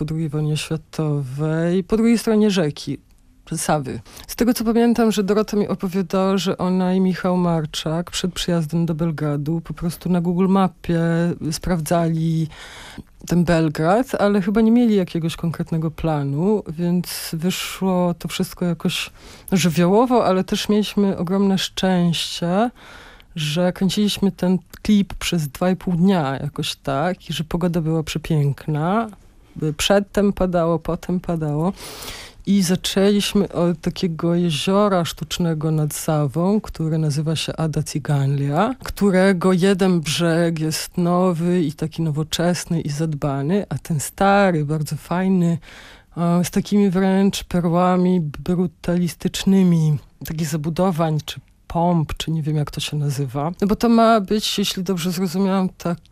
po II wojnie światowej, po drugiej stronie rzeki. Sawy. Z tego co pamiętam, że Dorota mi opowiadała, że ona i Michał Marczak przed przyjazdem do Belgradu po prostu na Google Mapie sprawdzali ten Belgrad, ale chyba nie mieli jakiegoś konkretnego planu, więc wyszło to wszystko jakoś żywiołowo, ale też mieliśmy ogromne szczęście, że kręciliśmy ten klip przez 2,5 dnia jakoś tak i że pogoda była przepiękna. Przedtem padało, potem padało. I zaczęliśmy od takiego jeziora sztucznego nad Sawą, które nazywa się Ada Ciganlia, którego jeden brzeg jest nowy i taki nowoczesny i zadbany, a ten stary, bardzo fajny, z takimi wręcz perłami brutalistycznymi, takich zabudowań czy pomp, czy nie wiem jak to się nazywa. No bo to ma być, jeśli dobrze zrozumiałam,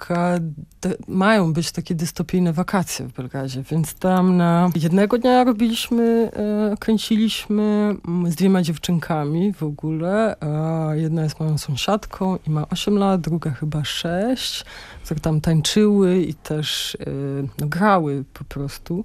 mają być takie dystopijne wakacje w Belgradzie, więc tam na jednego dnia kręciliśmy z 2 dziewczynkami w ogóle. Jedna jest moją sąsiadką i ma 8 lat, druga chyba 6, które tam tańczyły i też grały po prostu.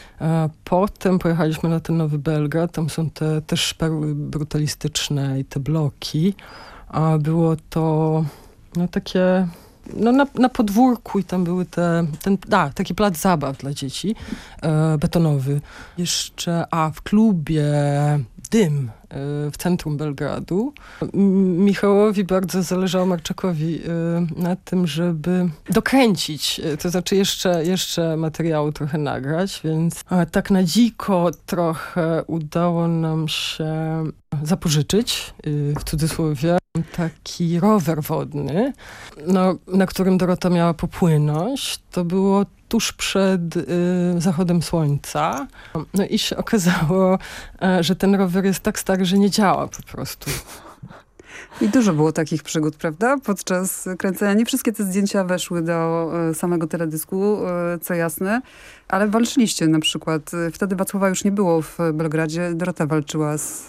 Potem pojechaliśmy na ten Nowy Belgrad, tam są te też perły brutalistyczne i te bloki. Było to takie na podwórku i tam były taki plac zabaw dla dzieci, betonowy. Jeszcze, w klubie Dym w centrum Belgradu. Michałowi bardzo zależało, Marczakowi, na tym, żeby dokręcić, to znaczy jeszcze materiału trochę nagrać, więc tak na dziko trochę udało nam się zapożyczyć, w cudzysłowie, taki rower wodny, na którym Dorota miała popłynąć. To było tuż przed zachodem słońca. No i się okazało, że ten rower jest tak stary, że nie działa po prostu. I dużo było takich przygód, prawda? Podczas kręcenia. Nie wszystkie te zdjęcia weszły do samego teledysku, co jasne, ale walczyliście na przykład. Wtedy Wacława już nie było w Belgradzie. Dorota walczyła z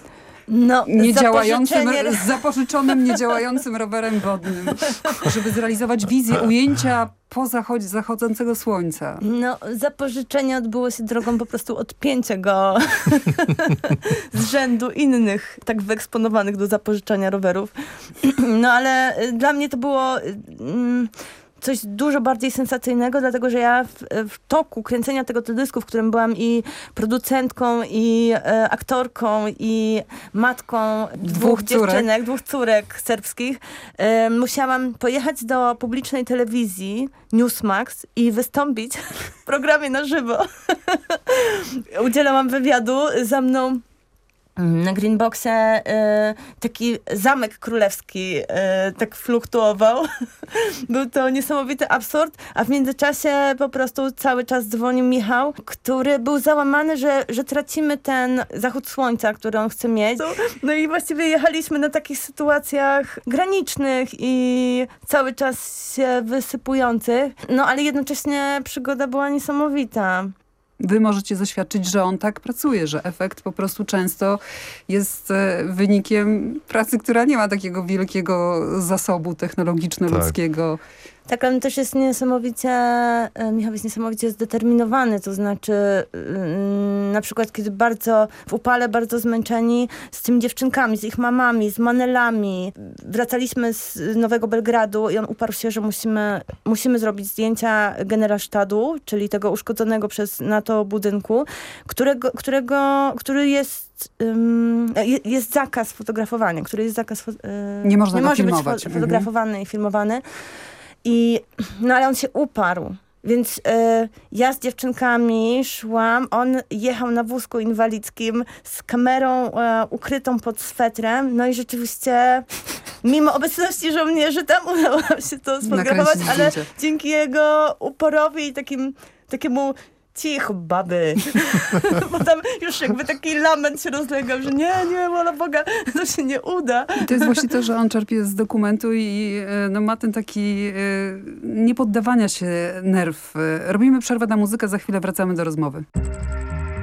zapożyczonym, niedziałającym rowerem wodnym, żeby zrealizować wizję ujęcia po zachodzącego słońca. Zapożyczenie odbyło się drogą po prostu odpięcia go z rzędu innych, tak wyeksponowanych do zapożyczania rowerów. Ale dla mnie to było coś dużo bardziej sensacyjnego, dlatego że ja w toku kręcenia tego teledysku, w którym byłam i producentką, i aktorką, i matką dwóch córek serbskich, musiałam pojechać do publicznej telewizji Newsmax i wystąpić w programie na żywo. Udzielałam wywiadu, za mną na Greenboxie taki zamek królewski tak fluktuował. Był to niesamowity absurd, a w międzyczasie po prostu cały czas dzwonił Michał, który był załamany, że tracimy ten zachód słońca, który on chce mieć. No i właściwie jechaliśmy na takich sytuacjach granicznych i cały czas się wysypujących, ale jednocześnie przygoda była niesamowita. Wy możecie zaświadczyć, że on tak pracuje, że efekt po prostu często jest wynikiem pracy, która nie ma takiego wielkiego zasobu technologiczno-ludzkiego. Tak, ale też jest Michał jest niesamowicie zdeterminowany, to znaczy na przykład kiedy w upale bardzo zmęczeni z tymi dziewczynkami, z ich mamami, z manelami. Wracaliśmy z Nowego Belgradu i on uparł się, że musimy zrobić zdjęcia Generalstadu, czyli tego uszkodzonego przez NATO budynku, który jest zakaz fotografowania, nie można być filmować. Fotografowany i filmowany. Ale on się uparł. Więc ja z dziewczynkami szłam, on jechał na wózku inwalidzkim z kamerą ukrytą pod swetrem. I rzeczywiście, mimo obecności żołnierzy, tam udało nam się to sfotografować, ale dzięki jego uporowi i takiemu cicho, baby. Bo tam już jakby taki lament się rozlegał, że nie, wola Boga, to się nie uda. I to jest właśnie to, że on czerpie z dokumentu i ma ten taki nie poddawania się nerw. Robimy przerwę na muzykę, za chwilę wracamy do rozmowy.